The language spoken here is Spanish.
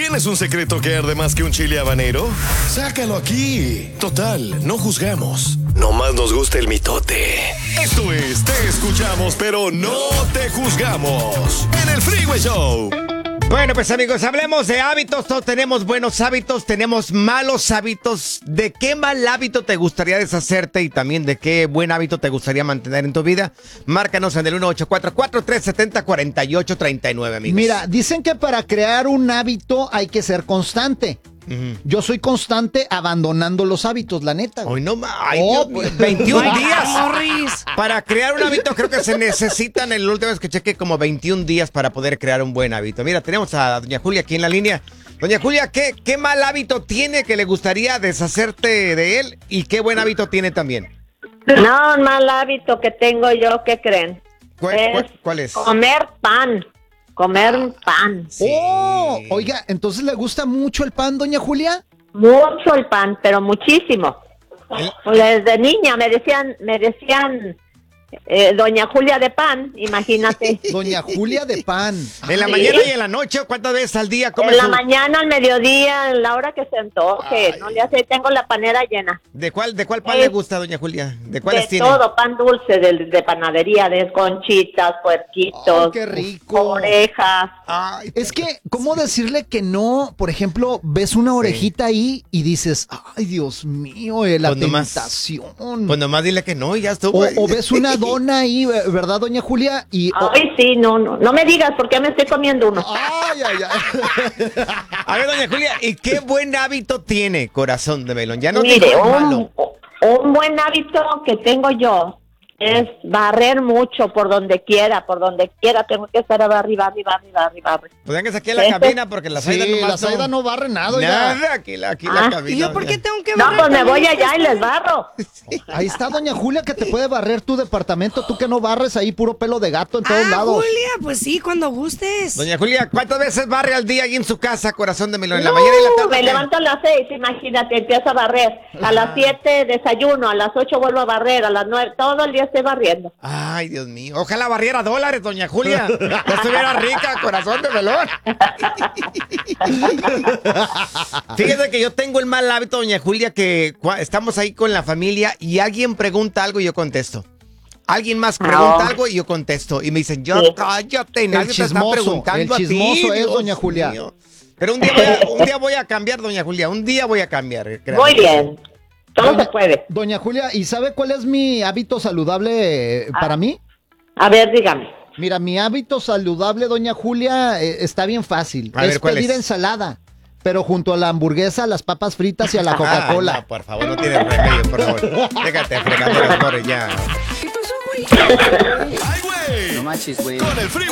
¿Tienes un secreto que arde más que un chile habanero? Sácalo aquí. Total, no juzgamos. Nomás nos gusta el mitote. Esto es Te Escuchamos, pero no te juzgamos. En el Freeway Show. Bueno, pues amigos, hablemos de hábitos. Todos tenemos buenos hábitos, tenemos malos hábitos. ¿De qué mal hábito te gustaría deshacerte y también de qué buen hábito te gustaría mantener en tu vida? Márcanos en el 1844-370-4839, amigos. Mira, dicen que para crear un hábito hay que ser constante. Yo soy constante abandonando los hábitos, la neta. Hoy no más. 21 días. Para crear un hábito creo que se necesitan, en la última vez que cheque, como 21 días para poder crear un buen hábito. Mira, tenemos a doña Julia aquí en la línea. Doña Julia, ¿qué mal hábito tiene que le gustaría deshacerte de él? ¿Y qué buen hábito tiene también? No, un mal hábito que tengo yo, ¿qué creen? ¿Cuál es? Comer pan. Comer pan. Sí. Oh, oiga, ¿entonces le gusta mucho el pan, doña Julia? Mucho el pan, pero muchísimo. Desde niña me decían doña Julia de pan, imagínate. Doña Julia de pan. ¿En la mañana y en la noche? ¿Cuántas veces al día comes? En la mañana, al mediodía, en la hora que se antoje. No le hace, tengo la panera llena. ¿De cuál pan le gusta, doña Julia? ¿De cuáles tiene? Todo, pan dulce, de panadería, de conchitas, puerquitos. Oh, qué rico. Orejas. Ay, Es que, ¿cómo decirle que no? Por ejemplo, ves una orejita ahí y dices, ay, Dios mío, la Pues nomás- tentación. pues nomás dile que no y ya estuvo. O ves una dona ahí, ¿verdad, doña Julia? Y, Ay, sí, no me digas porque me estoy comiendo uno. ay, ay, ay. A ver, doña Julia, ¿y qué buen hábito tiene, corazón de melón? Ya no Mire, digo malo. un buen hábito que tengo yo es barrer mucho por donde quiera, tengo que estar arriba. Pues véngase aquí a la cabina porque la Zaida Sí, nomás la Zaida no barre nada, oiga. Nada, aquí la Ah, cabina. ¿Y yo por qué tengo que No, barrer pues me también? voy allá y les barro. Ahí está doña Julia que te puede barrer tu departamento, tú que no barres ahí puro pelo de gato en todos lados. Julia, pues sí, cuando gustes. Doña Julia, ¿cuántas veces barre al día ahí en su casa, corazón de melón? ¿En la mañana y la tarde? Me ¿qué? levanto a las 6, imagínate, empiezo a barrer. A las 7 desayuno, a las 8 vuelvo a barrer, a las 9, todo el día estoy barriendo. Ay, Dios mío. Ojalá barriera dólares, doña Julia. Ya estuviera rica, corazón de melón. Fíjate que yo tengo el mal hábito, doña Julia, que estamos ahí con la familia y alguien pregunta algo y yo contesto. Alguien más pregunta algo y yo contesto. Y me dicen, yo Sí. cállate, nadie te está chismoso, preguntando el a ti, chismoso es Dios doña Julia. mío. Pero un día voy a cambiar, doña Julia. Un día voy a cambiar. créame. Muy bien, todo se puede. Doña Julia, ¿y sabe cuál es mi hábito saludable para mí? A ver, dígame. Mira, mi hábito saludable, doña Julia, está bien fácil. A ver, es ¿cuál pedir es? ensalada, pero junto a la hamburguesa, las papas fritas y a la Ah, Coca-Cola. no, por favor, no tienes remedio, por favor. Déjate fregaderas, more, ya. ¿Qué pasó, güey? ¡Ay, güey! No manches, güey. Con el Freeway